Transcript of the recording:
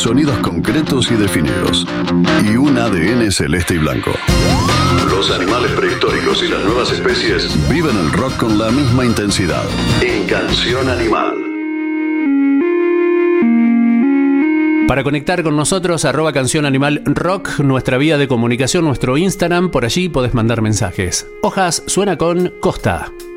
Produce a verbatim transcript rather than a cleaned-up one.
sonidos concretos y definidos, y un A D N celeste y blanco. Los animales prehistóricos y las nuevas especies viven el rock con la misma intensidad. En Canción Animal. Para conectar con nosotros, arroba Canción Animal Rock, nuestra vía de comunicación, nuestro Instagram, por allí podés mandar mensajes. Hojas suena con Costa.